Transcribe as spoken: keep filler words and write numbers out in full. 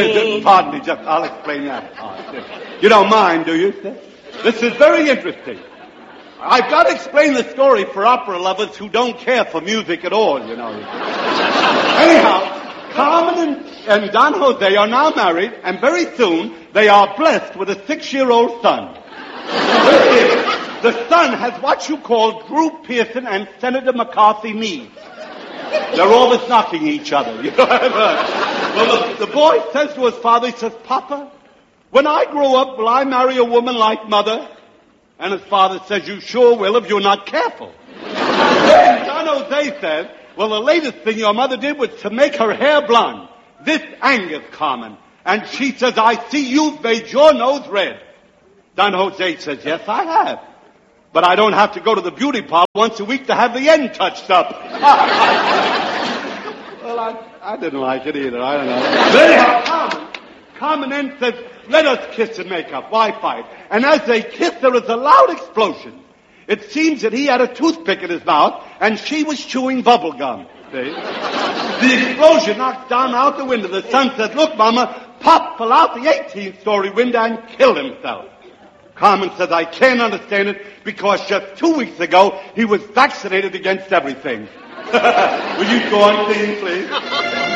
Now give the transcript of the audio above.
Pardon me, just, I'll explain that. You don't mind, do you? This is very interesting. I've got to explain the story for opera lovers who don't care for music at all, you know. Anyhow, Carmen and, and Don Jose are now married, and very soon they are blessed with a six-year-old son. The son has what you call Drew Pearson and Senator McCarthy needs. They're always knocking each other. You know? Well, the, the boy says to his father, he says, Papa, when I grow up, will I marry a woman like Mother? And his father says, you sure will if you're not careful. Then Don Jose says, well, the latest thing your mother did was to make her hair blonde. This angers Carmen. And she says, I see you've made your nose red. Don Jose says, yes, I have. But I don't have to go to the beauty parlor once a week to have the end touched up. Well, I, I didn't like it either. I don't know. But anyhow, Carmen, Carmen then says, let us kiss and make up. Why fight? And as they kiss, there is a loud explosion. It seems that he had a toothpick in his mouth, and she was chewing bubble gum. See? The explosion knocked Don out the window. The son said, look, Mama, Pop fell out the eighteenth-story window and killed himself. Carmen says, I can't understand it because just two weeks ago he was vaccinated against everything. Will you go on singing, please?